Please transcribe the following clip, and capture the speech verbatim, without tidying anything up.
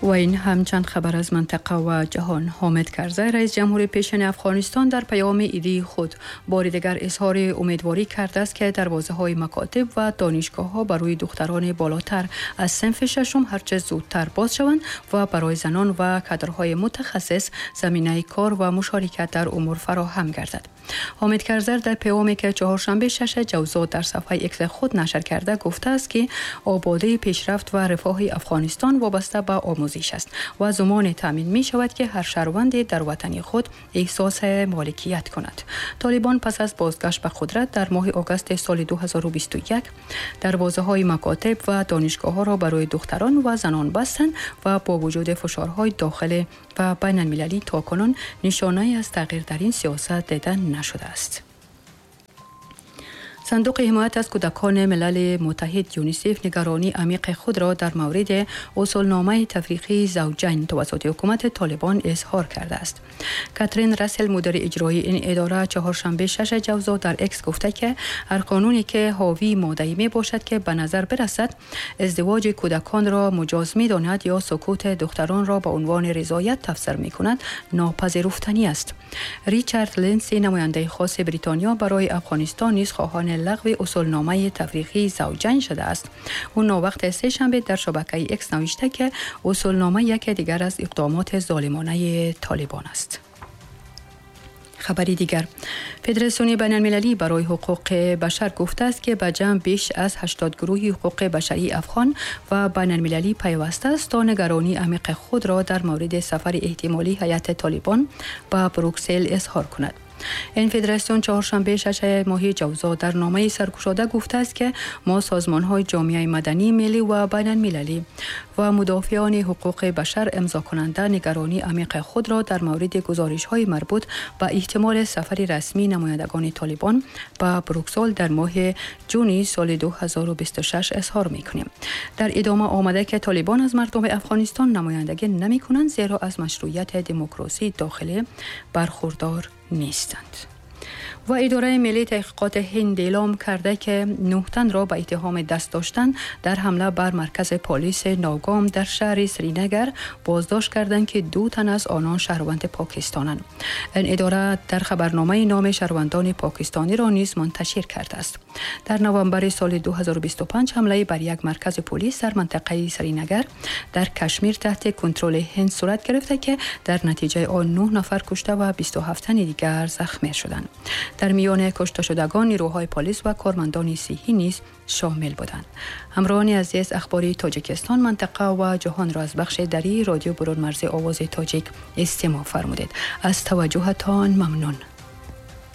و این هم چند خبر از منطقه و جهان. حامد کرزی رئیس جمهور پیشین افغانستان در پیام عیدی خود بار دیگر اظهار امیدواری کرده است که دروازه‌های مکاتب و دانشگاه‌ها برای دختران بالاتر از صنف ششم هرچه زودتر باز شوند و برای زنان و کادرهای متخصص زمینه کار و مشارکت در امور فراهم گردد. حامد کرزی در پیامی که چهارشنبه شش جوزا در صفحه ایکس خود نشر کرده گفته است که آبادی، پیشرفت و رفاه افغانستان وابسته به آموزش است و زمان تامین می شود که هر شهروند در وطن خود احساس مالکیت کند. طالبان پس از بازگشت به قدرت در ماه آگوست سال دو هزار و بیست و یک دروازه‌های مکاتب و دانشگاه‌ها را برای دختران و زنان بستند و با وجود فشارهای داخلی و بین المللی تاکنون نشانه‌ای از تغییر در این سیاست دیده نشده است. صندوق حمایت از کودکان ملل متحد یونیسف نگرانی عمیق خود را در مورد اصولنامه تفریقی زوجین توسط حکومت طالبان اظهار کرده است. کاترین راسل مدیر اجرایی این اداره چهارشنبه شش جوزا در اکس گفته که هر قانونی که حاوی ماده‌ای می باشد که به نظر برسد ازدواج کودکان را مجاز می داند یا سکوت دختران را به عنوان رضایت تفسیر می کند ناپذیرفتنی است. ریچارد لینسی نماینده خاص بریتانیا برای افغانستان نیز خواهان لغو اصولنامه تفریقی زوجین شده است. او ناوقت سه شنبه در شبکه ایکس نوشته که اصولنامه یک دیگر از اقدامات ظالمانه طالبان است. خبری دیگر، فدراسیون بین المللی برای حقوق بشر گفته است که به جمع بیش از هشتاد گروه حقوق بشری افغان و بین المللی پیوسته است تا نگرانی عمیق خود را در مورد سفر احتمالی هیئت طالبان به بروکسل اظهار کند. این فدراسیون چهارشنبه شش ماه جوزا در نامه سرگشاده گفته است که ما سازمان‌های جامعه مدنی ملی و بین المللی و مدافعان حقوق بشر امضا کننده نگرانی عمیق خود را در مورد گزارش‌های مربوط به احتمال سفر رسمی نمایندگان طالبان به بروکسل در ماه جون سال دو هزار و بیست و شش اظهار می‌کنیم. در ادامه آمده که طالبان از مردم افغانستان نمایندگی نمی‌کنند زیرا از مشروعیت دموکراسی داخلی برخوردار نیستند. و اداره ملی تحقیقات هند اعلام کرده که نه تن را به اتهام دست داشتن در حمله بر مرکز پلیس ناگام در شهر سرینگر بازداشت کردند که دو تن از آنان شهروند پاکستانند. این اداره در خبرنامه نام شهروندان پاکستانی را نیز منتشر کرده است. در نوامبر سال دو هزار و بیست و پنج حمله بر یک مرکز پلیس در منطقه سرینگر در کشمیر تحت کنترل هند صورت گرفته که در نتیجه آن نه نفر کشته و بیست و هفت تن دیگر زخمی شدند. در میان کشته شدگان نیروهای پلیس و کارمندان صحی نیز شامل بودند. همراهان عزیز، اخباری تاجیکستان، منطقه و جهان را از بخش دری رادیو برون مرزی آواز تاجیک استماع فرمودید. از توجهتان ممنون.